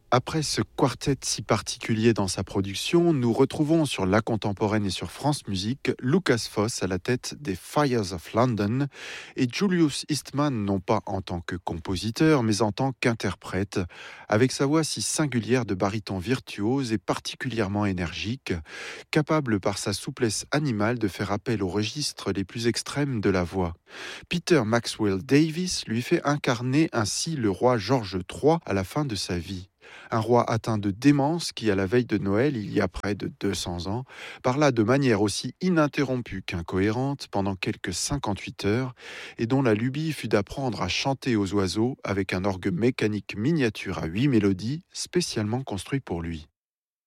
Après ce quartet si particulier dans sa production, nous retrouvons sur La Contemporaine et sur France Musique Lucas Foss à la tête des Fires of London et Julius Eastman non pas en tant que compositeur mais en tant qu'interprète, avec sa voix si singulière de baryton virtuose et particulièrement énergique, capable par sa souplesse animale de faire appel aux registres les plus extrêmes de la voix. Peter Maxwell Davies lui fait incarner ainsi le roi George III à la fin de sa vie. Un roi atteint de démence qui, à la veille de Noël, il y a près de 200 ans, parla de manière aussi ininterrompue qu'incohérente pendant quelques 58 heures et dont la lubie fut d'apprendre à chanter aux oiseaux avec un orgue mécanique miniature à 8 mélodies spécialement construit pour lui.